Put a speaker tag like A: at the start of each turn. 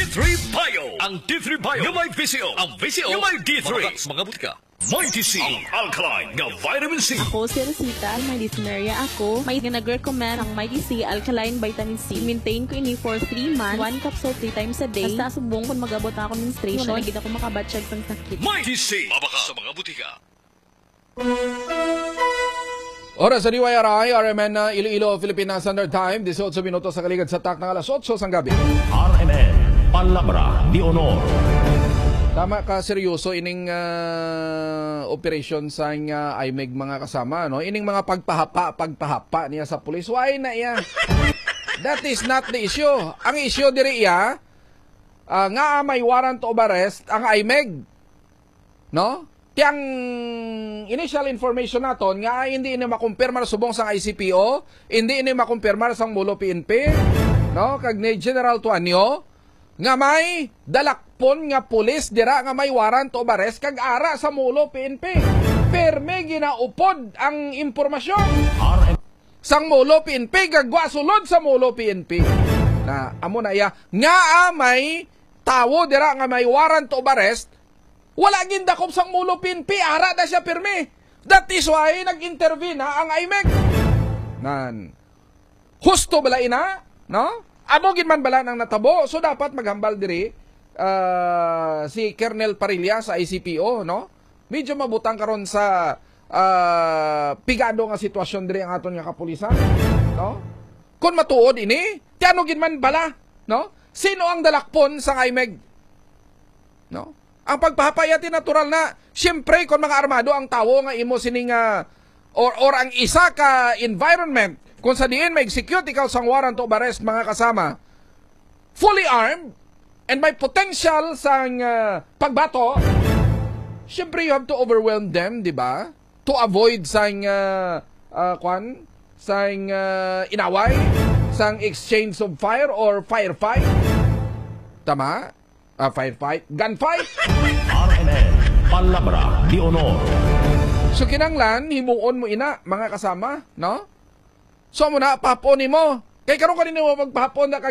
A: D3 Bio. Ang D3 Bio nga may VCO. Ang VCO nga may D3. Mga butika. May TC. Ang alkaline nga vitamin C.
B: Ako si Rosita, may dysmenorrhea ako. May nag-recommend ang may TC alkaline vitamin C. Maintain ko ini for 3 months. 1 capsule 3 times a day. Basta subong kung mag-abot ako menstruation. Wala gid ako makabatsyag pang sakit.
A: May TC. Mabaka sa mga butika.
C: Oras sa DYRI, RMN Iloilo, Philippine Standard Time, 18 minutos sa kaligid sa tak ng alas 8 sang gabi.
D: RMN, Palabra de Honor.
C: Tama ka, seryoso, ining operation sa IMEG mga kasama, no? Ining mga pagpahapa niya sa pulis. Why na iya? That is not the issue. Ang issue diri iya, nga may warrant of arrest ang IMEG. No? Tiyang initial information naton nga hindi ini makumpirmar subong sang ICPO, hindi ini makumpirmar sang Mulo PNP, no? Kag ni General Tuanyo nga may dalakpon nga pulis dira nga may warrant of arrest kag ara sa Mulo PNP. Perme ginaupod ang impormasyon sang Mulo PNP kag sulod sa Mulo PNP. Na amo na iya nga may tawo dira nga may warrant of arrest. Wala gindakop sang Mulo PNP, ara na siya pirmi. That is why nag-intervene ang IMEG. Nan, husto bala ina, no? Amo gid man bala nang natabo, so dapat maghambal diri si Colonel Parilla sa ICPO, no? Medyo mabutang karon sa pigado nga sitwasyon diri ang aton nga kapulisan, no? Kung matuod ini, tiano gid man bala, no? Sino ang dalakpon sa IMEG? No? Ang pagpapayati natural na, siyempre kung mga armado ang tawo nga imo sining or ang isa ka environment kung sa diin may execute ikaw sang warrant of arrest mga kasama, fully armed and may potential sang pagbato, siyempre you have to overwhelm them, di ba? To avoid sang sang inaway, sang exchange of fire or firefight. Tama? Firefight, gunfight.
D: RMN, Palabra de Honor.
C: So kinanglan, himuon mo ina, mga kasama, no? So mo na, papon mo. Kay karon kanino mo magpahapon na